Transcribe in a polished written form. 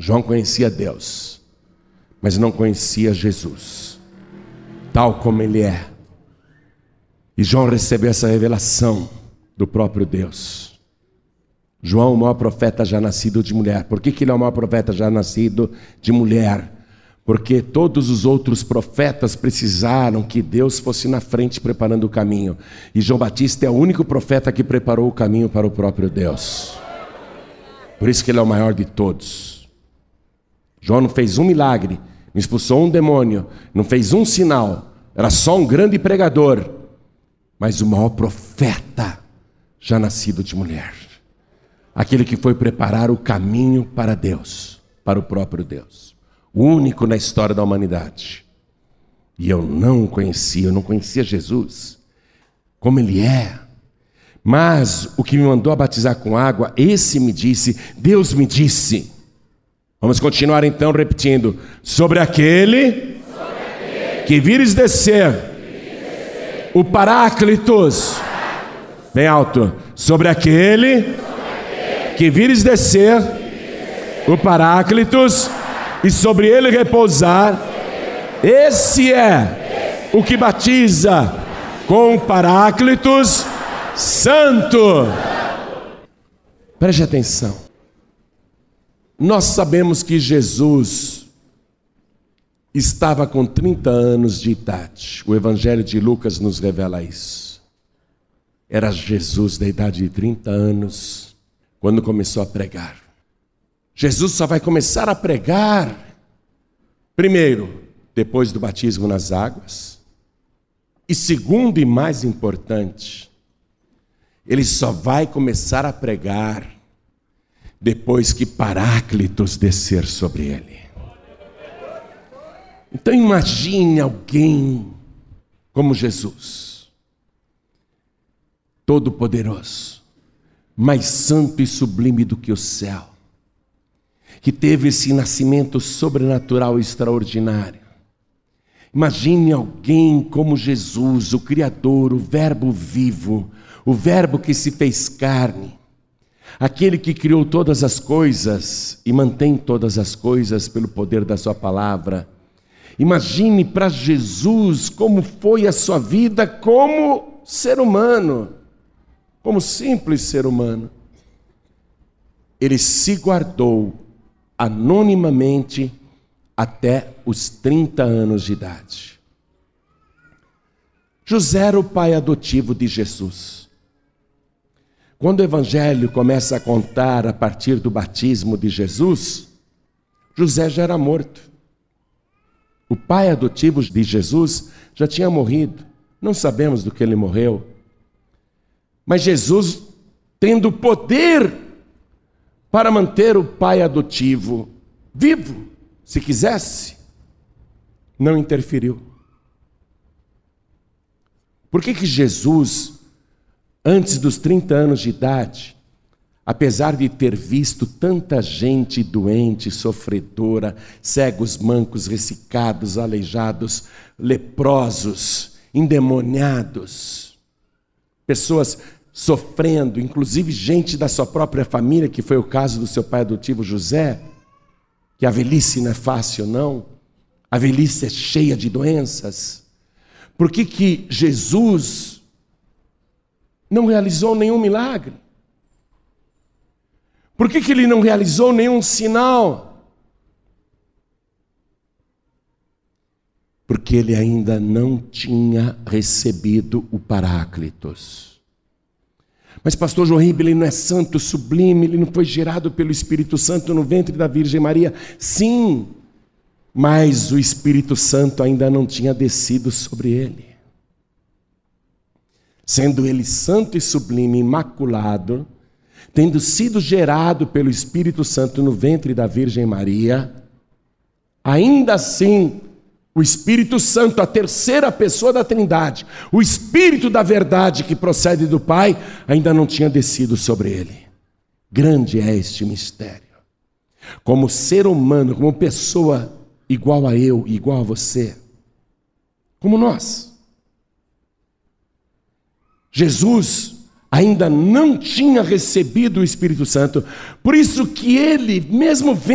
João conhecia Deus, mas não conhecia Jesus, tal como Ele é. E João recebeu essa revelação do próprio Deus. João, o maior profeta já nascido de mulher. Por que ele é o maior profeta já nascido de mulher? Porque todos os outros profetas precisaram que Deus fosse na frente preparando o caminho. E João Batista é o único profeta que preparou o caminho para o próprio Deus. Por isso que ele é o maior de todos. João não fez um milagre, não expulsou um demônio, não fez um sinal. Era só um grande pregador. Mas o maior profeta já nascido de mulher. Aquele que foi preparar o caminho para Deus, para o próprio Deus. O único na história da humanidade. E eu não conhecia Jesus, como Ele é. Mas o que me mandou a batizar com água, esse me disse, Deus me disse. Vamos continuar então repetindo. Sobre aquele que vires descer, o Paráclitos. Bem alto. Sobre aquele que vires descer, o Paráclitos, e sobre ele repousar, esse é o que batiza com o Paráclitos Santo. Preste atenção. Nós sabemos que Jesus estava com 30 anos de idade. O Evangelho de Lucas nos revela isso. Era Jesus da idade de 30 anos quando começou a pregar. Jesus só vai começar a pregar, primeiro, depois do batismo nas águas. E segundo e mais importante, ele só vai começar a pregar depois que Paráclitos descer sobre ele. Então imagine alguém como Jesus, todo-poderoso, mais santo e sublime do que o céu, que teve esse nascimento sobrenatural extraordinário. Imagine alguém como Jesus, o Criador, o Verbo vivo, o Verbo que se fez carne, aquele que criou todas as coisas e mantém todas as coisas pelo poder da sua palavra. Imagine para Jesus como foi a sua vida como ser humano, como simples ser humano. Ele se guardou anonimamente até os 30 anos de idade. José era o pai adotivo de Jesus. Quando o Evangelho começa a contar a partir do batismo de Jesus, José já era morto. O pai adotivo de Jesus já tinha morrido. Não sabemos do que ele morreu. Mas Jesus, tendo poder para manter o pai adotivo vivo, se quisesse, não interferiu. Por que Jesus, antes dos 30 anos de idade, apesar de ter visto tanta gente doente, sofredora, cegos, mancos, ressecados, aleijados, leprosos, endemoniados, pessoas sofrendo, inclusive gente da sua própria família, que foi o caso do seu pai adotivo José, que a velhice não é fácil, não. A velhice é cheia de doenças. Por que Jesus não realizou nenhum milagre? Por que ele não realizou nenhum sinal? Porque ele ainda não tinha recebido o Paráclitos. Mas pastor João Ribeiro, ele não é santo, sublime, ele não foi gerado pelo Espírito Santo no ventre da Virgem Maria? Sim, mas o Espírito Santo ainda não tinha descido sobre ele. Sendo ele santo e sublime, imaculado, tendo sido gerado pelo Espírito Santo no ventre da Virgem Maria, ainda assim, o Espírito Santo, a terceira pessoa da Trindade, o Espírito da verdade que procede do Pai, ainda não tinha descido sobre ele. Grande é este mistério. Como ser humano, como pessoa igual a eu, igual a você, como nós, Jesus ainda não tinha recebido o Espírito Santo, por isso que ele, mesmo